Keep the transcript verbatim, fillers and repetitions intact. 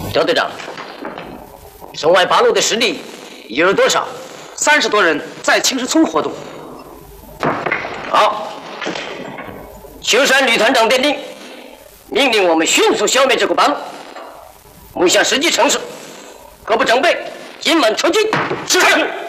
赵队长，城外八路的实力有多少？ 三十多人在青石村活动。 好，秋山旅团长电令，命令我们迅速消灭这个八路，目下时机成熟，各部整备，今晚出击。 是。